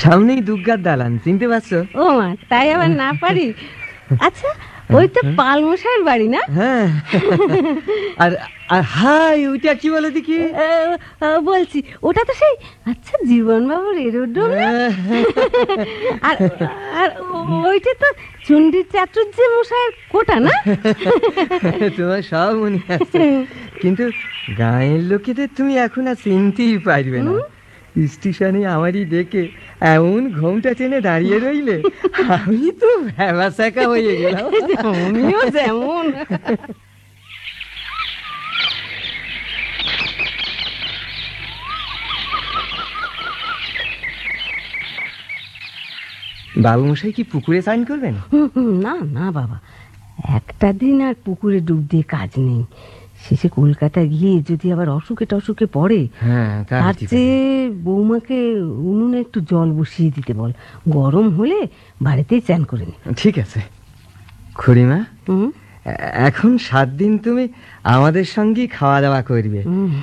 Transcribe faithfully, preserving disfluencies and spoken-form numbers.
সামনেই দুর্গার দালান, চিনতে পারছো? ও মা, তাই আবার না পারি? আচ্ছা, ওই তো পালমশাইয়ের বাড়ি না? হ্যাঁ। আর আর হাই, ওইটা কি বলো দেখি? বলছি, ওটা তো সেই আচ্ছা জীবন বাবুর এরোড্রোম না? আর আর ওইটা তো চণ্ডীর চাটুর্য মশাইয়ের কোটা না? তোমার সব মনে আছে, কিন্তু গাঁয়ের লোকেদের তুমি এখন আর চিনতেই পারবে না। স্টেশনে আমারই দেখে এমন ঘোমটা টেনে দাঁড়িয়ে রইলে আমি তো ভ্যাবাসাকা হয়ে গেলাম। আমিও যেমন। বাবুমশাই কি পুকুরে স্নান করবেন? না না বাবা, একটা দিন আর পুকুরে ডুব দিয়ে কাজ নেই। শেষে কলকাতা গিয়ে যদি আবার অসুখে টসুখে পড়ে, তার চেয়ে বৌমাকে উনুনে একটু জল বসিয়ে দিতে বল, গরম হলে বাড়িতেই চান করে নি। ঠিক আছে খুড়িমা, এখন সাত দিন তুমি আমাদের সঙ্গেই খাওয়া দাওয়া করবে।